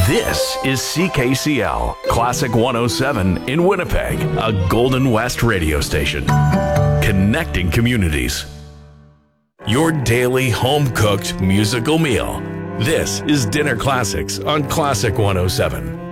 This is CKCL, Classic 107 in Winnipeg, a Golden West radio station. Connecting communities. Your daily home-cooked musical meal. This is Dinner Classics on Classic 107.